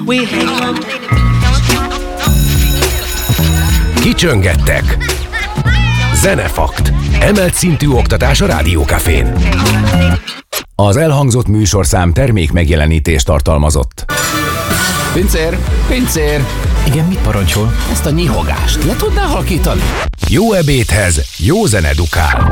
Kicsöngettek. Zenefakt. Emelt szintű oktatás a Rádiókafén. Az elhangzott műsorszám termék megjelenítést tartalmazott. Pincér! Pincér! Igen, mit parancsol? Ezt a nyihogást le tudná halkítani? Jó ebédhez jó zene dukál.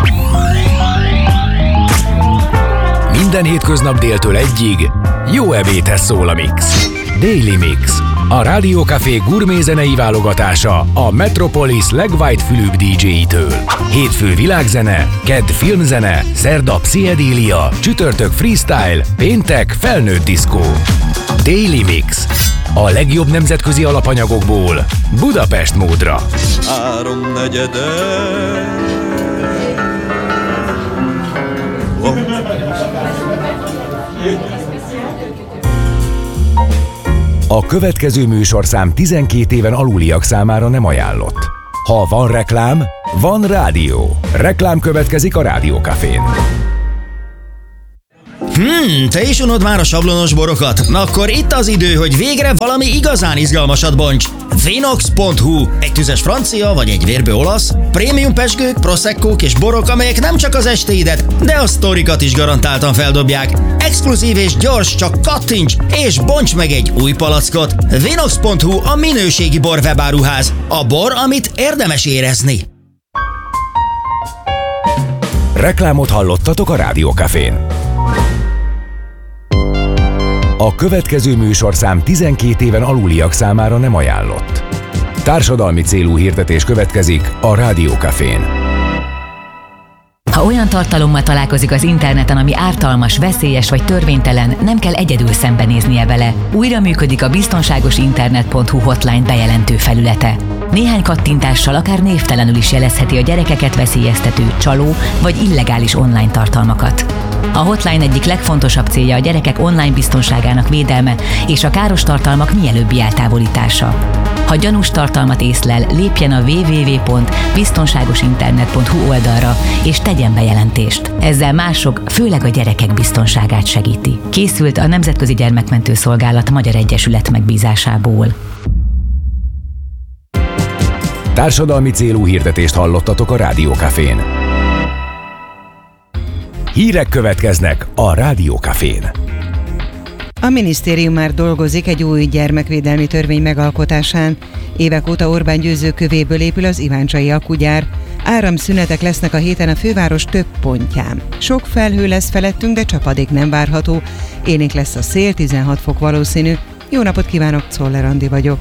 Minden hétköznap déltől egyig jó ebédhez szól a Mix. Daily Mix. A Rádiókafé gurmé zenei válogatása a Metropolis legwhite-fülűbb DJ-től. Hétfő világzene, kedd filmzene, szerda pszichedélia, csütörtök freestyle, péntek felnőtt diszkó. Daily Mix. A legjobb nemzetközi alapanyagokból Budapest módra. 3/4. A következő műsorszám 12 éven aluliak számára nem ajánlott. Ha van reklám, van rádió. Reklám következik a Rádiókafén. Te is unod már a sablonos borokat? Na akkor itt az idő, hogy végre valami igazán izgalmasat bonts. Vinox.hu. Egy tüzes francia vagy egy vérbő olasz, prémium pezsgők, proseccók és borok, amelyek nem csak az estéidet, de a sztorikat is garantáltan feldobják. Exkluzív és gyors, csak kattints és bonts meg egy új palackot. Vinox.hu a minőségi bor webáruház. A bor, amit érdemes érezni. Reklámot hallottatok a Rádiókafén. A következő műsorszám 12 éven aluliak számára nem ajánlott. Társadalmi célú hirdetés következik a Rádiókafén. Ha olyan tartalommal találkozik az interneten, ami ártalmas, veszélyes vagy törvénytelen, nem kell egyedül szembenéznie vele. Újra működik a biztonságosinternet.hu hotline bejelentő felülete. Néhány kattintással akár névtelenül is jelezheti a gyerekeket veszélyeztető, csaló vagy illegális online tartalmakat. A hotline egyik legfontosabb célja a gyerekek online biztonságának védelme és a káros tartalmak mielőbbi eltávolítása. Ha gyanús tartalmat észlel, lépjen a www.biztonságosinternet.hu oldalra és tegyen bejelentést. Ezzel mások, főleg a gyerekek biztonságát segíti. Készült a Nemzetközi Gyermekmentő Szolgálat Magyar Egyesület megbízásából. Társadalmi célú hirdetést hallottatok a Rádiókafén. Hírek következnek a Rádiókafén. A minisztérium már dolgozik egy új gyermekvédelmi törvény megalkotásán. Évek óta Orbán Győző kövéből épül az iváncsai akugyár. Áramszünetek lesznek a héten a főváros több pontján. Sok felhő lesz felettünk, de csapadék nem várható. Élénk lesz a szél, 16 fok valószínű. Jó napot kívánok, Czoller Andi vagyok.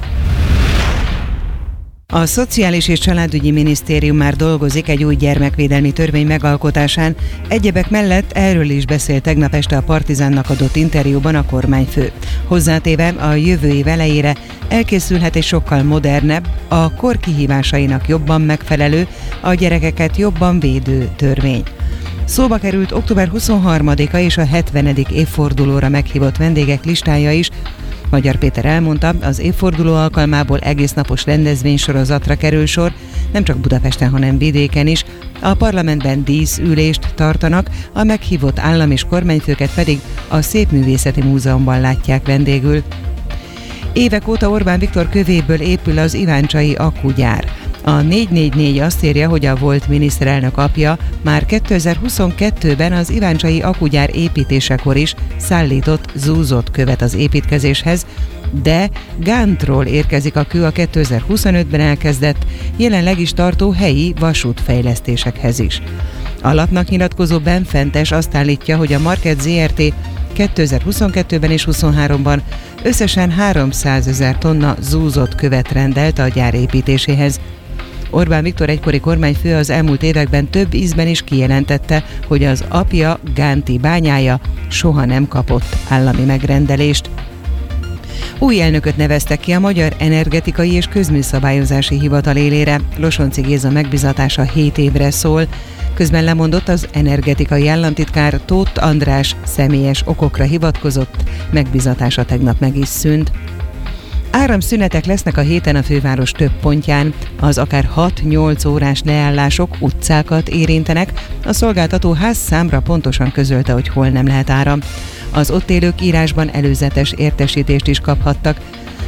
A Szociális és Családügyi Minisztérium már dolgozik egy új gyermekvédelmi törvény megalkotásán. Egyebek mellett erről is beszélt tegnap este a Partizánnak adott interjúban a kormányfő. Hozzátéve a jövő év elejére elkészülhet egy sokkal modernebb, a kor kihívásainak jobban megfelelő, a gyerekeket jobban védő törvény. Szóba került október 23-a és a 70. évfordulóra meghívott vendégek listája is. Magyar Péter elmondta, az évforduló alkalmából egésznapos rendezvénysorozatra kerül sor, nem csak Budapesten, hanem vidéken is. A parlamentben díszülést tartanak, a meghívott állam- és kormányfőket pedig a Szépművészeti Múzeumban látják vendégül. Évek óta Orbán Viktor kövéből épül az iváncsai akugyár. A 444 azt írja, hogy a volt miniszterelnök apja már 2022-ben az iváncsai akugyár építésekor is szállított zúzott követ az építkezéshez, de Gántról érkezik a kő a 2025-ben elkezdett, jelenleg is tartó helyi vasútfejlesztésekhez is. A lapnak nyilatkozó Benfentes azt állítja, hogy a Market Zrt. 2022-ben és 2023-ban összesen 300 000 tonna zúzott követ rendelt a gyár építéséhez. Orbán Viktor egykori kormányfő az elmúlt években több ízben is kijelentette, hogy az apja Gánti bányája soha nem kapott állami megrendelést. Új elnököt neveztek ki a Magyar Energetikai és Közműszabályozási Hivatal élére. Losonczy Géza megbizatása 7 évre szól. Közben lemondott az energetikai államtitkár, Tóth András személyes okokra hivatkozott, megbizatása tegnap meg is szűnt. Áramszünetek lesznek a héten a főváros több pontján. Az akár 6-8 órás leállások utcákat érintenek. A szolgáltató házszámra pontosan közölte, hogy hol nem lehet áram. Az ott élők írásban előzetes értesítést is kaphattak.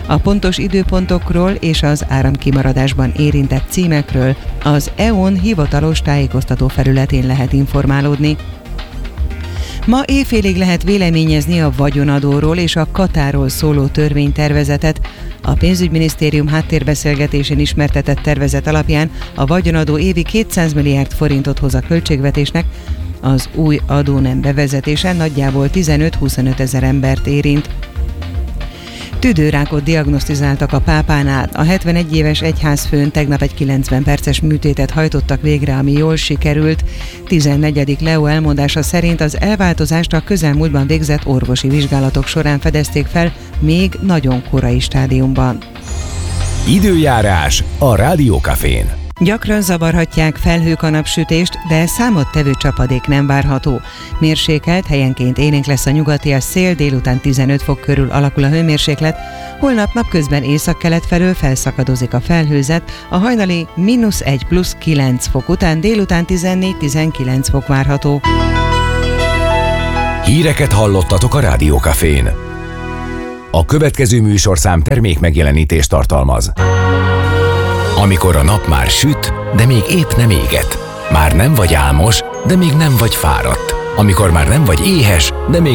A pontos időpontokról és az áramkimaradásban érintett címekről az EON hivatalos tájékoztató felületén lehet informálódni. Ma éjfélig lehet véleményezni a vagyonadóról és a katáról szóló törvénytervezetet. A pénzügyminisztérium háttérbeszélgetésén ismertetett tervezet alapján a vagyonadó évi 200 milliárd forintot hoz a költségvetésnek, az új adónem bevezetése nagyjából 15-25 ezer embert érint. Tüdőrákot diagnosztizáltak a pápánál. A 71 éves egyházfőn tegnap egy 90 perces műtétet hajtottak végre, ami jól sikerült. 14. Leo elmondása szerint az elváltozást a közelmúltban végzett orvosi vizsgálatok során fedezték fel, még nagyon korai stádiumban. Időjárás a Rádiókafén. Gyakran zavarhatják felhők a napsütést, de számottevő csapadék nem várható. Mérsékelt, helyenként élénk lesz a nyugatias szél, délután 15 fok körül alakul a hőmérséklet, holnap napközben északkelet felől felszakadozik a felhőzet, a hajnali -1 plusz 9 fok után délután 14-19 fok várható. Híreket hallottatok a Rádiókafén. A következő műsorszám termék megjelenítést tartalmaz. Amikor a nap már süt, de még épp nem éget. Már nem vagy álmos, de még nem vagy fáradt. Amikor már nem vagy éhes, de még